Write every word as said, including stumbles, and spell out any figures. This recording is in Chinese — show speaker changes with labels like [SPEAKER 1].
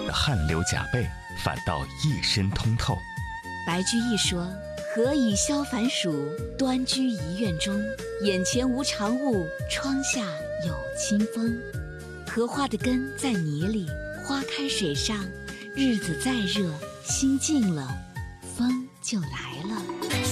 [SPEAKER 1] 的汗流浃背，反倒一身通透。
[SPEAKER 2] 白居易说：何以消烦暑，端居一院中。眼前无长物，窗下有清风。荷花的根在泥里，花开水上，日子再热，心静了，风就来了。